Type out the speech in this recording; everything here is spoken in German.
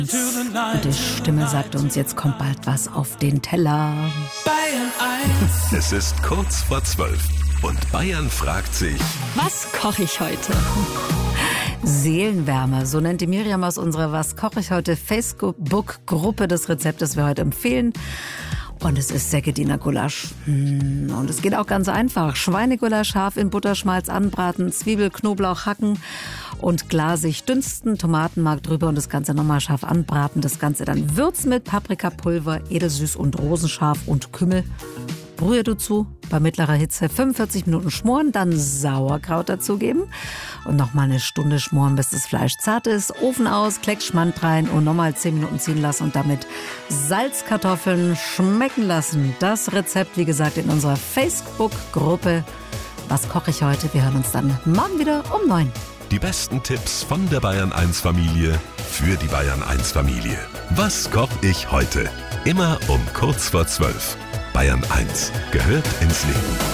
Und die Stimme sagte uns, jetzt kommt bald was auf den Teller. Es ist kurz vor 12 und Bayern fragt sich, was koche ich heute? Seelenwärme, so nennt die Miriam aus unserer Was koche ich heute Facebook-Gruppe das Rezept, das wir heute empfehlen. Und es ist Seggediner Gulasch. Und es geht auch ganz einfach. Schweinegulasch scharf in Butterschmalz anbraten, Zwiebel, Knoblauch hacken und glasig dünsten, Tomatenmark drüber und das Ganze nochmal scharf anbraten. Das Ganze dann würzen mit Paprikapulver, edelsüß und rosenscharf und Kümmel. Brühe dazu, bei mittlerer Hitze 45 Minuten schmoren, dann Sauerkraut dazugeben und nochmal eine Stunde schmoren, bis das Fleisch zart ist. Ofen aus, Kleckschmand rein und nochmal 10 Minuten ziehen lassen und damit Salzkartoffeln schmecken lassen. Das Rezept, wie gesagt, in unserer Facebook-Gruppe Was koche ich heute? Wir hören uns dann morgen wieder um 9. die besten Tipps von der Bayern 1 Familie für die Bayern 1 Familie. Was koche ich heute? Immer um kurz vor 12. Bayern 1 gehört ins Leben.